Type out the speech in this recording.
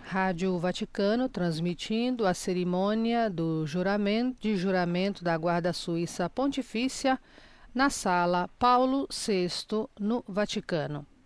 Rádio Vaticano transmitindo a cerimônia do juramento da Guarda Suíça Pontifícia na Sala Paulo VI, no Vaticano.